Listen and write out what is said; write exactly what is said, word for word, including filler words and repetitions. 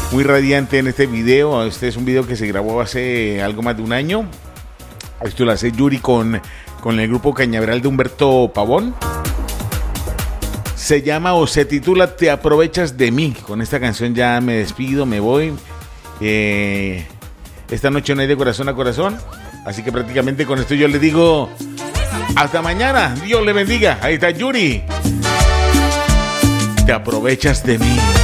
muy radiante en este video. Este es un video que se grabó hace algo más de un año. Esto lo hace Yuri con, con el grupo Cañaveral de Humberto Pavón. Se llama o se titula Te aprovechas de mí. Con esta canción ya me despido, me voy. Eh, esta noche no hay de corazón a corazón. Así que prácticamente con esto yo le digo hasta mañana. Dios le bendiga. Ahí está Yuri. Te aprovechas de mí.